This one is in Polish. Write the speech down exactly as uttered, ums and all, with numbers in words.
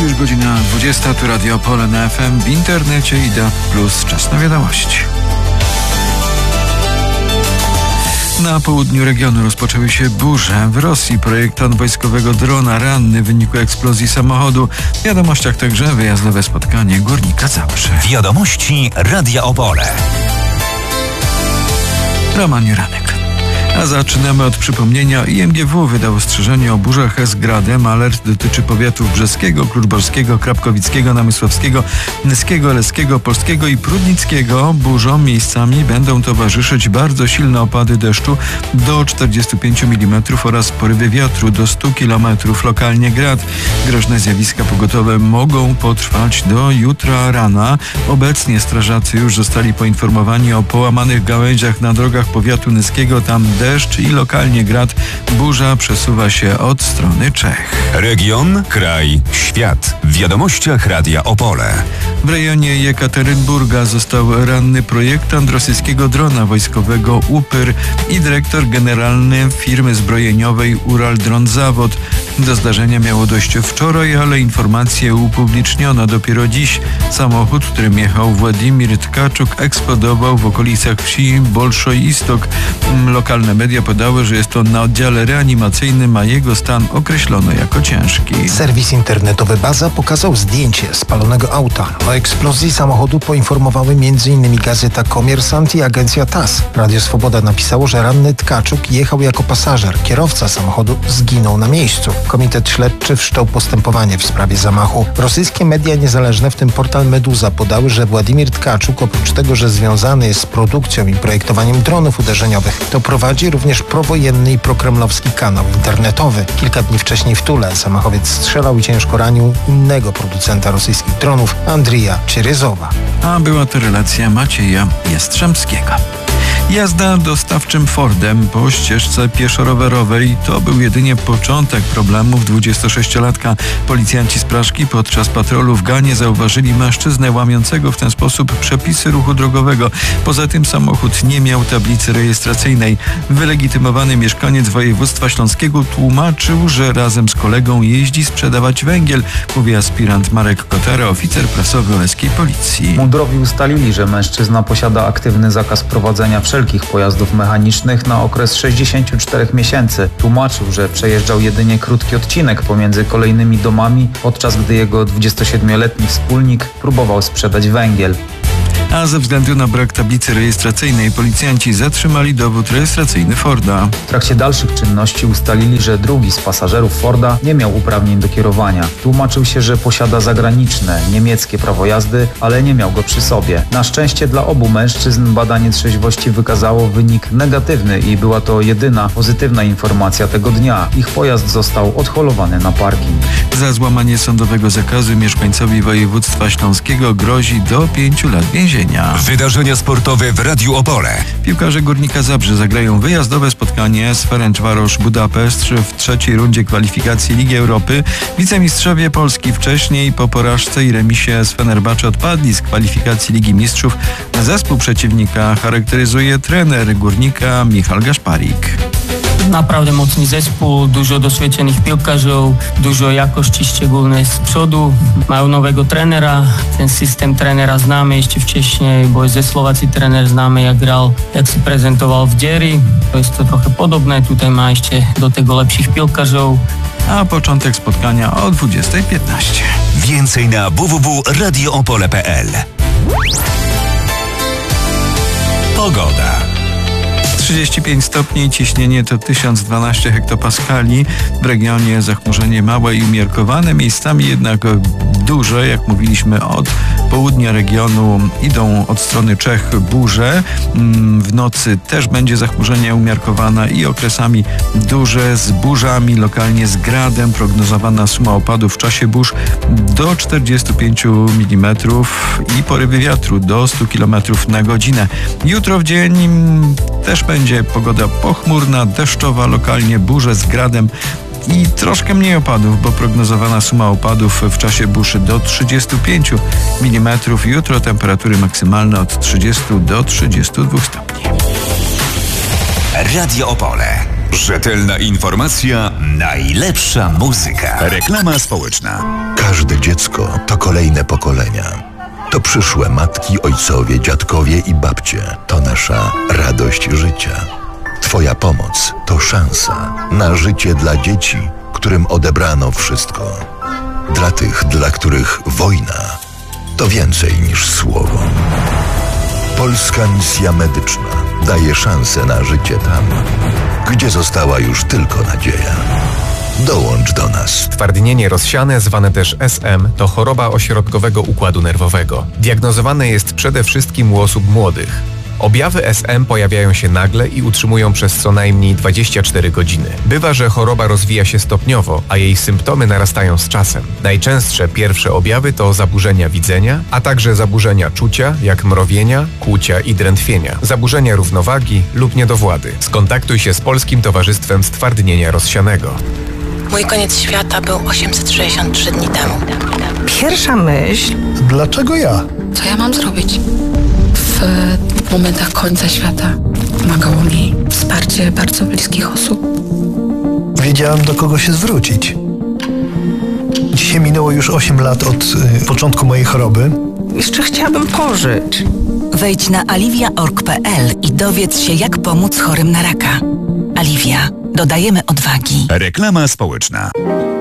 Już godzina dwudziesta, tu Radio Opole na F M, w internecie i D A B plus. Czas na wiadomości. Na południu regionu rozpoczęły się burze. W Rosji projektant wojskowego drona ranny w wyniku eksplozji samochodu. W wiadomościach także wyjazdowe spotkanie górnika Zabrze. Wiadomości Radia Opole. Roman Juranek. A zaczynamy od przypomnienia. I M G W wydał ostrzeżenie o burzach z gradem. Alert dotyczy powiatów brzeskiego, kluczborskiego, krapkowickiego, namysłowskiego, nyskiego, leskiego, polskiego i prudnickiego. Burzom miejscami będą towarzyszyć bardzo silne opady deszczu do czterdziestu pięciu milimetrów oraz porywy wiatru do stu kilometrów. Lokalnie grad. Groźne zjawiska pogodowe mogą potrwać do jutra rana. Obecnie strażacy już zostali poinformowani o połamanych gałęziach na drogach powiatu nyskiego. Tam deszcz i lokalnie grad. Burza przesuwa się od strony Czech. Region, kraj, świat. W wiadomościach Radia Opole. W rejonie Jekaterynburga został ranny projektant rosyjskiego drona wojskowego Upyr i dyrektor generalny firmy zbrojeniowej Uraldronzawod. Do zdarzenia miało dojść wczoraj, ale informacje upubliczniono dopiero dziś. Samochód, którym jechał Władimir Tkaczuk, eksplodował w okolicach wsi Bolszoi-Istok. Lokalne media podały, że jest on na oddziale reanimacyjnym, a jego stan określono jako ciężki. Serwis internetowy Baza pokazał zdjęcie spalonego auta. O eksplozji samochodu poinformowały m.in. gazeta Komersant i agencja T A S. Radio Swoboda napisało, że ranny Tkaczuk jechał jako pasażer. Kierowca samochodu zginął na miejscu. Komitet śledczy wszczął postępowanie w sprawie zamachu. Rosyjskie media niezależne, w tym portal Meduza, podały, że Władimir Tkaczuk, oprócz tego, że związany jest z produkcją i projektowaniem dronów uderzeniowych, to prowadzi również prowojenny i prokremlowski kanał internetowy. Kilka dni wcześniej w Tule zamachowiec strzelał i ciężko ranił innego producenta rosyjskich dronów, Andrija Cieryzowa. A była to relacja Macieja Jastrzębskiego. Jazda dostawczym Fordem po ścieżce pieszo-rowerowej to był jedynie początek problemów dwudziestosześciolatka. Policjanci z Praszki podczas patrolu w Ganie zauważyli mężczyznę łamiącego w ten sposób przepisy ruchu drogowego. Poza tym samochód nie miał tablicy rejestracyjnej. Wylegitymowany mieszkaniec województwa śląskiego tłumaczył, że razem z kolegą jeździ sprzedawać węgiel, mówi aspirant Marek Kotara, oficer prasowy oleskiej policji. Mundurowi ustalili, że mężczyzna posiada aktywny zakaz prowadzenia wszelkich pojazdów mechanicznych na okres sześćdziesięciu czterech miesięcy. Tłumaczył, że przejeżdżał jedynie krótki odcinek pomiędzy kolejnymi domami, podczas gdy jego dwudziestosiedmioletni wspólnik próbował sprzedać węgiel. A ze względu na brak tablicy rejestracyjnej policjanci zatrzymali dowód rejestracyjny Forda. W trakcie dalszych czynności ustalili, że drugi z pasażerów Forda nie miał uprawnień do kierowania. Tłumaczył się, że posiada zagraniczne, niemieckie prawo jazdy, ale nie miał go przy sobie. Na szczęście dla obu mężczyzn badanie trzeźwości wykazało wynik negatywny i była to jedyna pozytywna informacja tego dnia. Ich pojazd został odholowany na parking. Za złamanie sądowego zakazu mieszkańcowi województwa śląskiego grozi do pięciu lat więzienia. Wydarzenia sportowe w Radiu Opole. Piłkarze Górnika Zabrze zagrają wyjazdowe spotkanie z Ferencvaros Budapeszt w trzeciej rundzie kwalifikacji Ligi Europy. Wicemistrzowie Polski wcześniej po porażce i remisie z Fenerbahce odpadli z kwalifikacji Ligi Mistrzów. Zespół przeciwnika charakteryzuje trener Górnika Michal Gaszparik. Naprawdę mocny zespół, dużo doświadczonych piłkarzy, dużo jakości, szczególnie z przodu. Mają nowego trenera, ten system trenera znamy jeszcze wcześniej, bo ze Słowacji trener znamy, jak grał, jak się prezentował w Dzieri. To jest to trochę podobne, tutaj ma jeszcze do tego lepszych piłkarzy. A początek spotkania o dwudziestej piętnaście. Więcej na w w w kropka radio opole kropka p l. Pogoda. trzydzieści pięć stopni, ciśnienie to tysiąc dwanaście hektopaskali. W regionie zachmurzenie małe i umiarkowane, miejscami jednak duże, jak mówiliśmy, od południa regionu idą od strony Czech burze. W nocy też będzie zachmurzenie umiarkowane i okresami duże z burzami, lokalnie z gradem. Prognozowana suma opadów w czasie burz do czterdziestu pięciu milimetrów i porywy wiatru do stu kilometrów na godzinę. Jutro w dzień też będzie pogoda pochmurna, deszczowa, lokalnie burze z gradem i troszkę mniej opadów, bo prognozowana suma opadów w czasie burz do trzydziestu pięciu milimetrów. Jutro temperatury maksymalne od trzydziestu do trzydziestu dwóch stopni. Radio Opole. Rzetelna informacja, najlepsza muzyka. Reklama społeczna. Każde dziecko to kolejne pokolenia. To przyszłe matki, ojcowie, dziadkowie i babcie. To nasza radość życia. Twoja pomoc to szansa na życie dla dzieci, którym odebrano wszystko. Dla tych, dla których wojna to więcej niż słowo. Polska Misja Medyczna daje szansę na życie tam, gdzie została już tylko nadzieja. Dołącz do nas. Stwardnienie rozsiane, zwane też S M, to choroba ośrodkowego układu nerwowego. Diagnozowane jest przede wszystkim u osób młodych. Objawy S M pojawiają się nagle i utrzymują przez co najmniej dwadzieścia cztery godziny. Bywa, że choroba rozwija się stopniowo, a jej symptomy narastają z czasem. Najczęstsze pierwsze objawy to zaburzenia widzenia, a także zaburzenia czucia, jak mrowienia, kłucia i drętwienia, zaburzenia równowagi lub niedowłady. Skontaktuj się z Polskim Towarzystwem Stwardnienia Rozsianego. Mój koniec świata był osiemset sześćdziesiąt trzy dni temu. Pierwsza myśl... Dlaczego ja? Co ja mam zrobić? W momentach końca świata pomagało mi wsparcie bardzo bliskich osób. Wiedziałem, do kogo się zwrócić. Dzisiaj minęło już osiem lat od y, początku mojej choroby. Jeszcze chciałabym pożyć. Wejdź na aliwia kropka org kropka pe el i dowiedz się, jak pomóc chorym na raka. Aliwia. Dodajemy odwagi. Reklama społeczna.